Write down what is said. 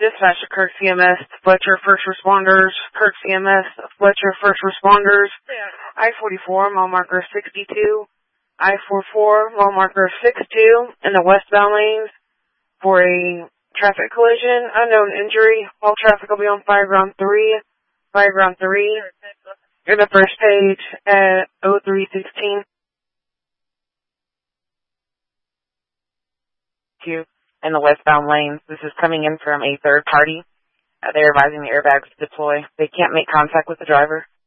Dispatch to Kirk CMS, Fletcher First Responders, Kirk CMS, Fletcher First Responders, I-44, mile marker 62, I-44, mile marker 62, in the westbound lanes for a traffic collision, unknown injury. All traffic will be on Fire Ground 3, Fire Ground 3, in the first page at 0316. In the westbound lanes. This is coming in from a third party. They're advising the airbags to deploy. They can't make contact with the driver.